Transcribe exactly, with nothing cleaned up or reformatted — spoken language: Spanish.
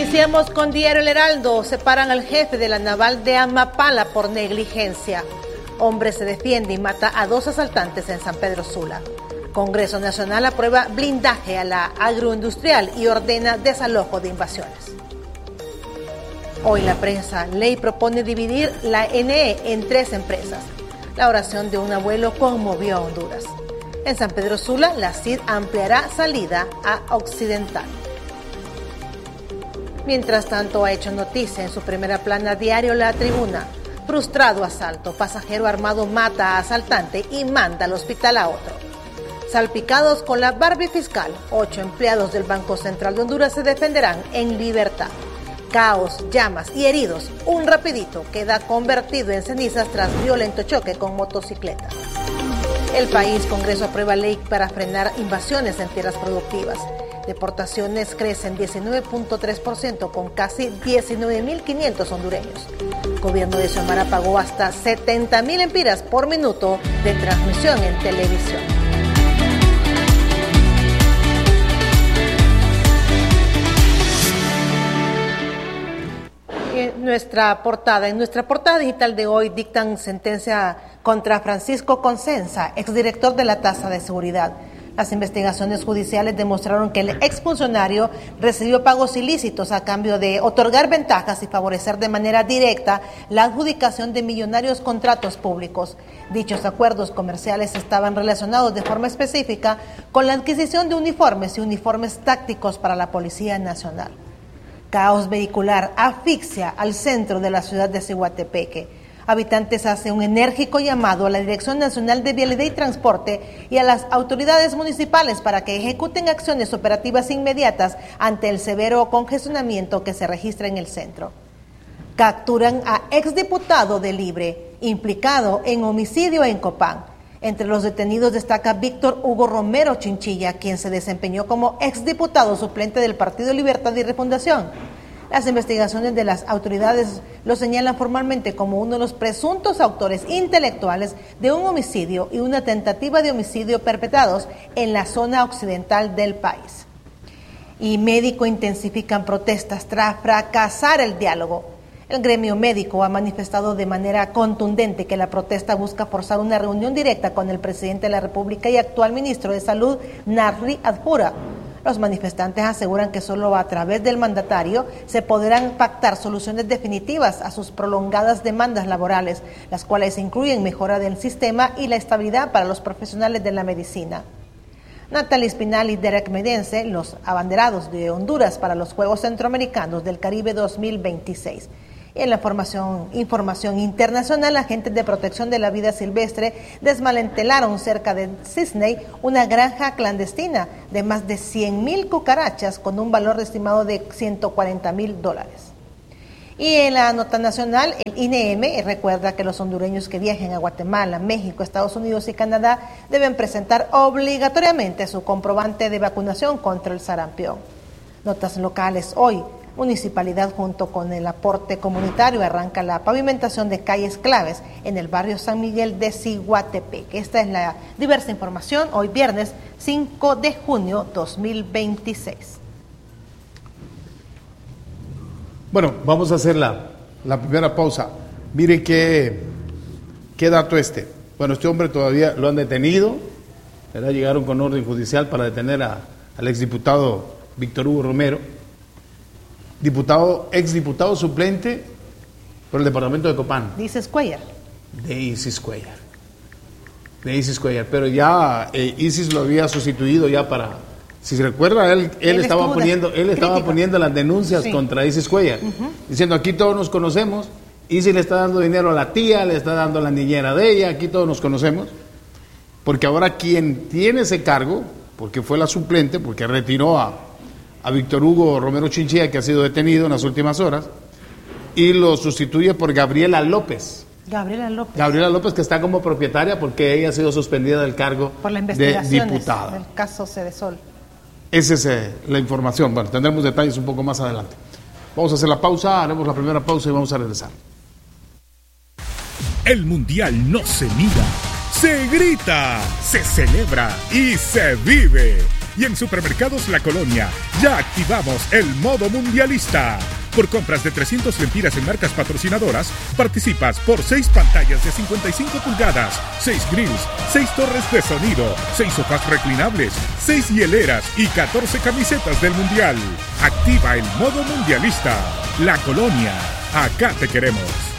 Iniciamos con Diario El Heraldo. Separan al jefe de la naval de Amapala por negligencia. Hombre se defiende y mata a dos asaltantes en San Pedro Sula. Congreso Nacional aprueba blindaje a la agroindustrial y ordena desalojo de invasiones. Hoy la prensa, ley propone dividir la N E en tres empresas. La oración de un abuelo conmovió a Honduras. En San Pedro Sula, la C I D ampliará salida a Occidental. Mientras tanto, ha hecho noticia en su primera plana diario La Tribuna. Frustrado asalto, pasajero armado mata a asaltante y manda al hospital a otro. Salpicados con la Barbie fiscal, ocho empleados del Banco Central de Honduras se defenderán en libertad. Caos, llamas y heridos. Un rapidito queda convertido en cenizas tras violento choque con motocicleta. El país, Congreso aprueba ley para frenar invasiones en tierras productivas. Deportaciones crecen diecinueve punto tres por ciento con casi diecinueve mil quinientos hondureños. Gobierno de Xiomara pagó hasta setenta mil empiras por minuto de transmisión en televisión. En nuestra portada, en nuestra portada digital de hoy dictan sentencia contra Francisco Consenza, exdirector de la Tasa de Seguridad. Las investigaciones judiciales demostraron que el exfuncionario recibió pagos ilícitos a cambio de otorgar ventajas y favorecer de manera directa la adjudicación de millonarios contratos públicos. Dichos acuerdos comerciales estaban relacionados de forma específica con la adquisición de uniformes y uniformes tácticos para la Policía Nacional. Caos vehicular asfixia al centro de la ciudad de Ciguatepeque. Habitantes hacen un enérgico llamado a la Dirección Nacional de Vialidad y Transporte y a las autoridades municipales para que ejecuten acciones operativas inmediatas ante el severo congestionamiento que se registra en el centro. Capturan a exdiputado de Libre, implicado en homicidio en Copán. Entre los detenidos destaca Víctor Hugo Romero Chinchilla, quien se desempeñó como exdiputado suplente del Partido Libertad y Refundación. Las investigaciones de las autoridades lo señalan formalmente como uno de los presuntos autores intelectuales de un homicidio y una tentativa de homicidio perpetrados en la zona occidental del país. Y médico intensifican protestas tras fracasar el diálogo. El gremio médico ha manifestado de manera contundente que la protesta busca forzar una reunión directa con el presidente de la República y actual ministro de Salud, Narri Adjura. Los manifestantes aseguran que solo a través del mandatario se podrán pactar soluciones definitivas a sus prolongadas demandas laborales, las cuales incluyen mejora del sistema y la estabilidad para los profesionales de la medicina. Natalie Espinal y Derek Medense, los abanderados de Honduras para los Juegos Centroamericanos del Caribe dos mil veintiséis. Y en la formación, información internacional, agentes de protección de la vida silvestre desmantelaron cerca de Sisney una granja clandestina de más de cien mil cucarachas con un valor estimado de ciento cuarenta mil dólares. Y en la nota nacional, el I N E M recuerda que los hondureños que viajen a Guatemala, México, Estados Unidos y Canadá deben presentar obligatoriamente su comprobante de vacunación contra el sarampión. Notas locales hoy. Municipalidad junto con el aporte comunitario arranca la pavimentación de calles claves en el barrio San Miguel de Ciguatepeque. Esta es la diversa información hoy viernes cinco de junio dos mil veintiséis. Bueno, vamos a hacer la, la primera pausa. Mire qué, qué dato este. Bueno, este hombre todavía lo han detenido. ¿verdad? Llegaron con orden judicial para detener a, al exdiputado Víctor Hugo Romero. Diputado, exdiputado suplente por el departamento de Copán. De Isis Cuellar. De Isis Cuellar. De Isis Cuellar. Pero ya eh, Isis lo había sustituido ya para... Si se recuerda, él, él, él estaba poniendo él estaba poniendo las denuncias sí. contra Isis Cuellar. Uh-huh. Diciendo, aquí todos nos conocemos. Isis le está dando dinero a la tía, le está dando a la niñera de ella. Aquí todos nos conocemos. Porque ahora quien tiene ese cargo, porque fue la suplente, porque retiró a... a Víctor Hugo Romero Chinchilla, que ha sido detenido en las últimas horas, y lo sustituye por Gabriela López. Gabriela López. Gabriela López, que está como propietaria porque ella ha sido suspendida del cargo por la de diputada. Del caso Cedesol. Esa es eh, la información. Bueno, tendremos detalles un poco más adelante. Vamos a hacer la pausa, haremos la primera pausa y vamos a regresar. El Mundial no se mira, se grita, se celebra y se vive. Y en Supermercados La Colonia ya activamos el modo mundialista. Por compras de trescientos lempiras en marcas patrocinadoras, participas por seis pantallas de cincuenta y cinco pulgadas, seis grills, seis torres de sonido, seis sofás reclinables, seis hieleras y catorce camisetas del Mundial. Activa el modo mundialista. La Colonia. Acá te queremos.